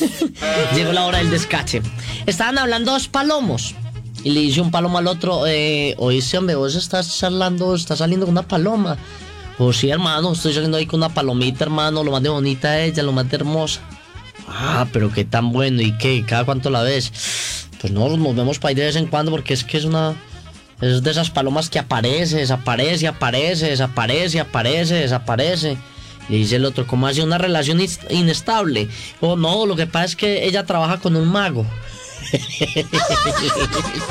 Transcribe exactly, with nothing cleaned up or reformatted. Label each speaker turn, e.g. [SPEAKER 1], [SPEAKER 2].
[SPEAKER 1] Llegó la hora del descache. Estaban hablando dos palomos. Y le dice un palomo al otro, eh, oíste, hombre, vos estás charlando, estás saliendo con una paloma. O sí, hermano, estoy saliendo ahí con una palomita, hermano, lo más de bonita ella, lo más de hermosa. Ah, pero qué tan bueno, ¿y qué? ¿Cada cuánto la ves? Pues no, nos vemos para ir de vez en cuando, porque es que es una... Es de esas palomas que aparece, desaparece, aparece, desaparece, aparece, desaparece. Y dice el otro, ¿cómo hace una relación inestable? Oh, no, lo que pasa es que ella trabaja con un mago.